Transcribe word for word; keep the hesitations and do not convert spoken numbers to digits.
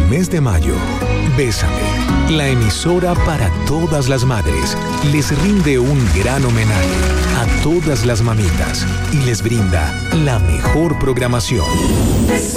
mes de mayo, Bésame, la emisora para todas las madres, les rinde un gran homenaje a todas las mamitas y les brinda la mejor programación.